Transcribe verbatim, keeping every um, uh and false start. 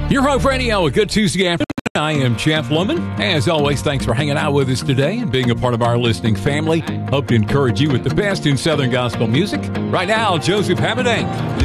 Your Hope Radio, a good Tuesday afternoon. I am Jeff Lemon. As always, thanks for hanging out with us today and being a part of our listening family. Hope to encourage you with the best in Southern gospel music. Right now, Joseph Habedank.